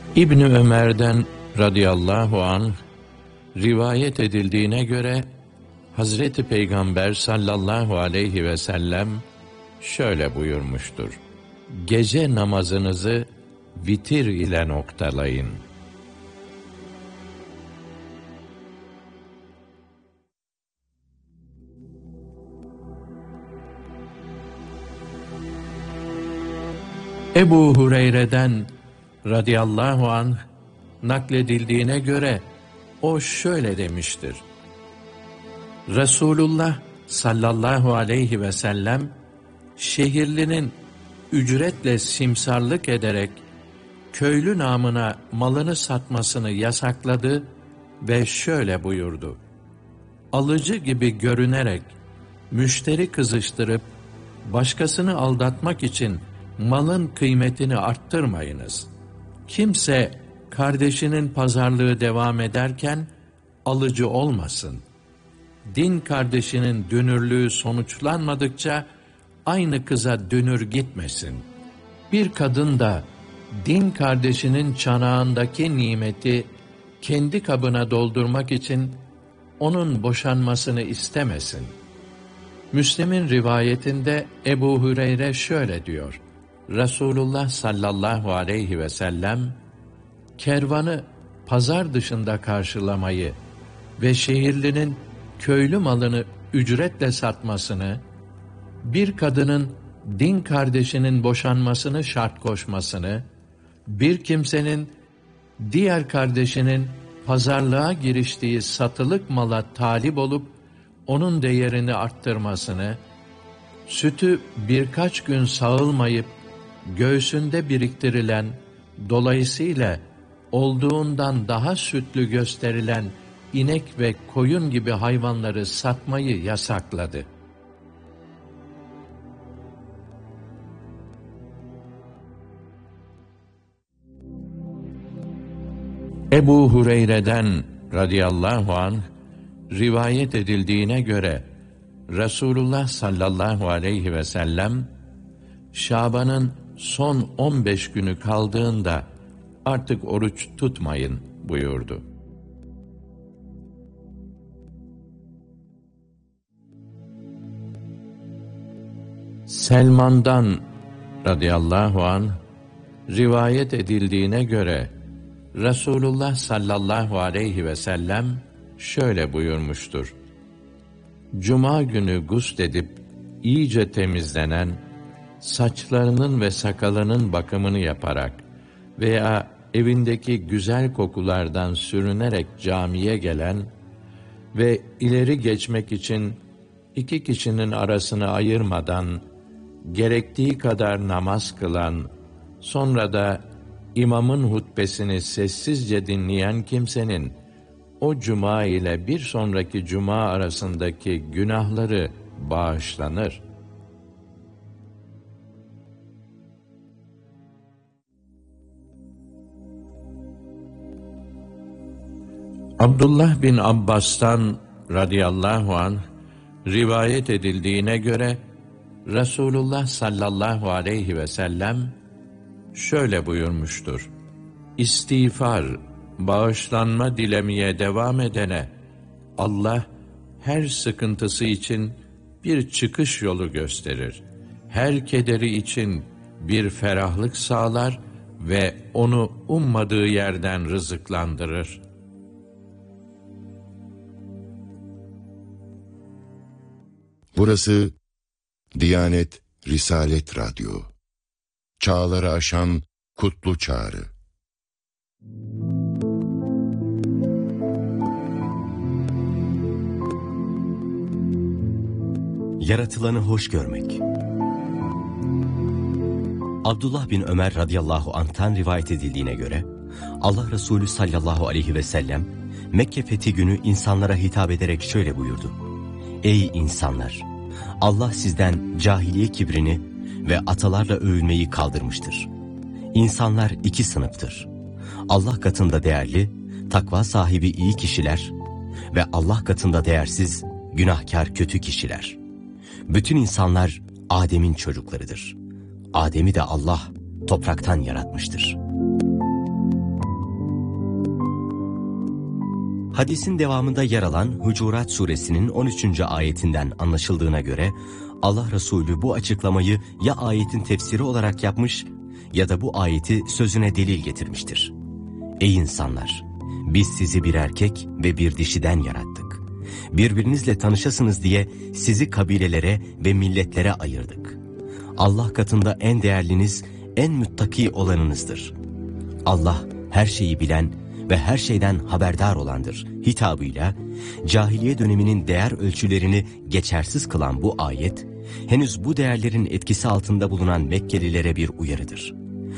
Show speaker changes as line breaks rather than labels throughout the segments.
İbni Ömer'den radıyallahu anh rivayet edildiğine göre Hazreti Peygamber sallallahu aleyhi ve sellem şöyle buyurmuştur: Gece namazınızı vitir ile noktalayın. Ebu Hureyre'den radıyallahu anh nakledildiğine göre o şöyle demiştir: Resulullah sallallahu aleyhi ve sellem şehirlinin ücretle simsarlık ederek köylü namına malını satmasını yasakladı ve şöyle buyurdu: Alıcı gibi görünerek müşteri kızıştırıp başkasını aldatmak için malın kıymetini arttırmayınız. Kimse kardeşinin pazarlığı devam ederken alıcı olmasın. Din kardeşinin dünürlüğü sonuçlanmadıkça aynı kıza dünür gitmesin. Bir kadın da din kardeşinin çanağındaki nimeti kendi kabına doldurmak için onun boşanmasını istemesin. Müslim'in rivayetinde Ebu Hureyre şöyle diyor: Resulullah sallallahu aleyhi ve sellem, kervanı pazar dışında karşılamayı ve şehirlinin köylü malını ücretle satmasını, bir kadının din kardeşinin boşanmasını şart koşmasını, bir kimsenin diğer kardeşinin pazarlığa giriştiği satılık mala talip olup onun değerini arttırmasını, sütü birkaç gün sağılmayıp göğsünde biriktirilen, dolayısıyla olduğundan daha sütlü gösterilen inek ve koyun gibi hayvanları satmayı yasakladı. Ebu Hureyre'den radıyallahu anh rivayet edildiğine göre Resulullah sallallahu aleyhi ve sellem Şaban'ın son 15 günü kaldığında artık oruç tutmayın buyurdu. Selman'dan radıyallahu anh rivayet edildiğine göre Resulullah sallallahu aleyhi ve sellem şöyle buyurmuştur: Cuma günü gusledip iyice temizlenen, saçlarının ve sakalının bakımını yaparak veya evindeki güzel kokulardan sürünerek camiye gelen ve ileri geçmek için iki kişinin arasını ayırmadan gerektiği kadar namaz kılan, sonra da imamın hutbesini sessizce dinleyen kimsenin o cuma ile bir sonraki cuma arasındaki günahları bağışlanır. Abdullah bin Abbas'tan radıyallahu anh rivayet edildiğine göre Resulullah sallallahu aleyhi ve sellem şöyle buyurmuştur: İstiğfar, bağışlanma dilemeye devam edene Allah her sıkıntısı için bir çıkış yolu gösterir. Her kederi için bir ferahlık sağlar ve onu ummadığı yerden rızıklandırır.
Burası Diyanet Risalet Radyo. Çağları aşan kutlu çağrı.
Yaratılanı hoş görmek. Abdullah bin Ömer radıyallahu anh'tan rivayet edildiğine göre Allah Resulü sallallahu aleyhi ve sellem Mekke fethi günü insanlara hitap ederek şöyle buyurdu: Ey insanlar! Allah sizden cahiliye kibrini ve atalarla övülmeyi kaldırmıştır. İnsanlar iki sınıftır. Allah katında değerli, takva sahibi iyi kişiler ve Allah katında değersiz, günahkar kötü kişiler. Bütün insanlar Adem'in çocuklarıdır. Adem'i de Allah topraktan yaratmıştır. Hadisin devamında yer alan Hucurat suresinin 13. ayetinden anlaşıldığına göre Allah Resulü bu açıklamayı ya ayetin tefsiri olarak yapmış ya da bu ayeti sözüne delil getirmiştir. Ey insanlar! Biz sizi bir erkek ve bir dişiden yarattık. Birbirinizle tanışasınız diye sizi kabilelere ve milletlere ayırdık. Allah katında en değerliniz, en müttaki olanınızdır. Allah her şeyi bilen ve her şeyden haberdar olandır hitabıyla cahiliye döneminin değer ölçülerini geçersiz kılan bu ayet, henüz bu değerlerin etkisi altında bulunan Mekkelilere bir uyarıdır.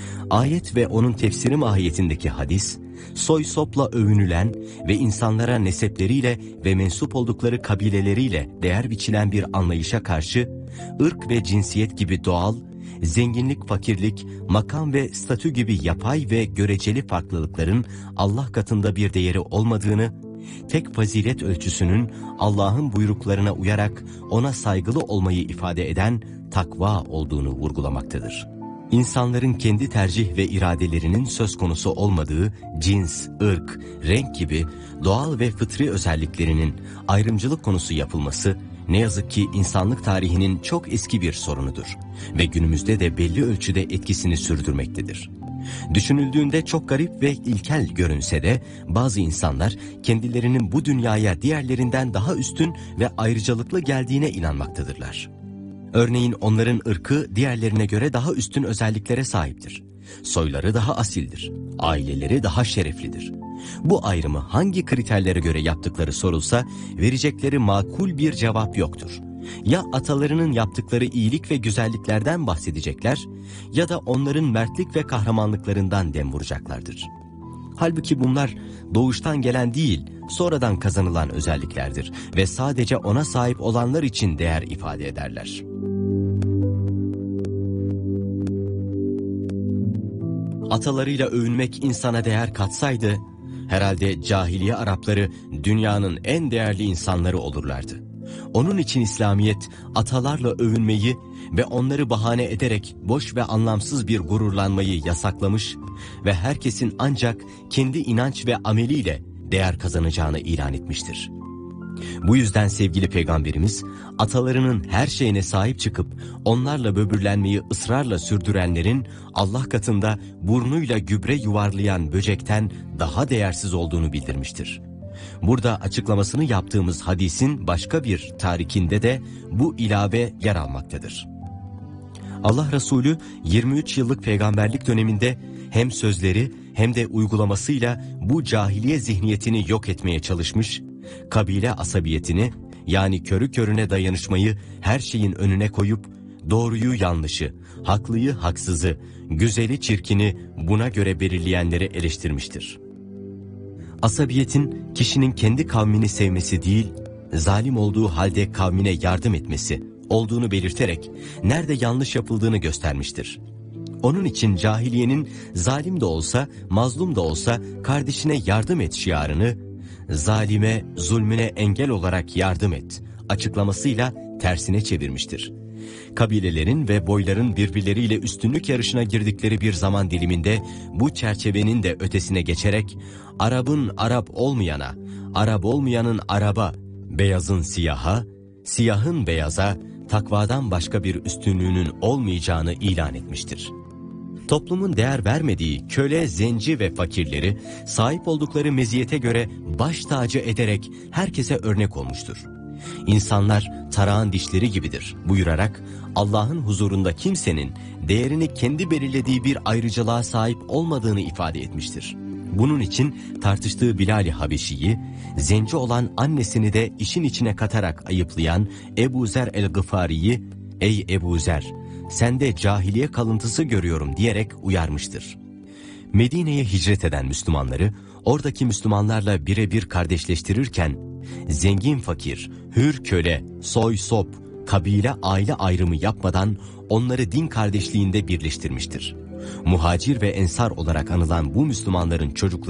Ayet ve onun tefsiri mahiyetindeki hadis, soy sopla övünülen ve insanlara nesepleriyle ve mensup oldukları kabileleriyle değer biçilen bir anlayışa karşı, ırk ve cinsiyet gibi doğal, zenginlik, fakirlik, makam ve statü gibi yapay ve göreceli farklılıkların Allah katında bir değeri olmadığını, tek fazilet ölçüsünün Allah'ın buyruklarına uyarak ona saygılı olmayı ifade eden takva olduğunu vurgulamaktadır. İnsanların kendi tercih ve iradelerinin söz konusu olmadığı cins, ırk, renk gibi doğal ve fıtri özelliklerinin ayrımcılık konusu yapılması, ne yazık ki insanlık tarihinin çok eski bir sorunudur ve günümüzde de belli ölçüde etkisini sürdürmektedir. Düşünüldüğünde çok garip ve ilkel görünse de bazı insanlar kendilerinin bu dünyaya diğerlerinden daha üstün ve ayrıcalıklı geldiğine inanmaktadırlar. Örneğin onların ırkı diğerlerine göre daha üstün özelliklere sahiptir. Soyları daha asildir, aileleri daha şereflidir. Bu ayrımı hangi kriterlere göre yaptıkları sorulsa verecekleri makul bir cevap yoktur. Ya atalarının yaptıkları iyilik ve güzelliklerden bahsedecekler ya da onların mertlik ve kahramanlıklarından dem vuracaklardır. Halbuki bunlar doğuştan gelen değil, sonradan kazanılan özelliklerdir ve sadece ona sahip olanlar için değer ifade ederler. Atalarıyla övünmek insana değer katsaydı, herhalde cahiliye Arapları dünyanın en değerli insanları olurlardı. Onun için İslamiyet atalarla övünmeyi ve onları bahane ederek boş ve anlamsız bir gururlanmayı yasaklamış ve herkesin ancak kendi inanç ve ameliyle değer kazanacağını ilan etmiştir. Bu yüzden sevgili Peygamberimiz, atalarının her şeyine sahip çıkıp onlarla böbürlenmeyi ısrarla sürdürenlerin Allah katında burnuyla gübre yuvarlayan böcekten daha değersiz olduğunu bildirmiştir. Burada açıklamasını yaptığımız hadisin başka bir tarikinde de bu ilave yer almaktadır. Allah Resulü 23 yıllık peygamberlik döneminde hem sözleri hem de uygulamasıyla bu cahiliye zihniyetini yok etmeye çalışmış, kabile asabiyetini yani körü körüne dayanışmayı her şeyin önüne koyup doğruyu yanlışı, haklıyı haksızı, güzeli çirkini buna göre belirleyenleri eleştirmiştir. Asabiyetin kişinin kendi kavmini sevmesi değil, zalim olduğu halde kavmine yardım etmesi olduğunu belirterek nerede yanlış yapıldığını göstermiştir. Onun için cahiliyenin zalim de olsa, mazlum da olsa kardeşine yardım et şiarını, zalime, zulmüne engel olarak yardım et açıklamasıyla tersine çevirmiştir. Kabilelerin ve boyların birbirleriyle üstünlük yarışına girdikleri bir zaman diliminde bu çerçevenin de ötesine geçerek Arap'ın Arap olmayana, Arap olmayanın Arap'a, beyazın siyaha, siyahın beyaza, takvadan başka bir üstünlüğünün olmayacağını ilan etmiştir. Toplumun değer vermediği köle, zenci ve fakirleri sahip oldukları meziyete göre baş tacı ederek herkese örnek olmuştur. İnsanlar tarağın dişleri gibidir buyurarak Allah'ın huzurunda kimsenin değerini kendi belirlediği bir ayrıcalığa sahip olmadığını ifade etmiştir. Bunun için tartıştığı Bilal-i Habeşi'yi, zenci olan annesini de işin içine katarak ayıplayan Ebu Zer el-Gıfari'yi, "Ey Ebu Zer, sende cahiliye kalıntısı görüyorum" diyerek uyarmıştır. Medine'ye hicret eden Müslümanları oradaki Müslümanlarla birebir kardeşleştirirken zengin fakir, hür köle, soy sop, kabile aile ayrımı yapmadan onları din kardeşliğinde birleştirmiştir. Muhacir ve ensar olarak anılan bu Müslümanların çocukları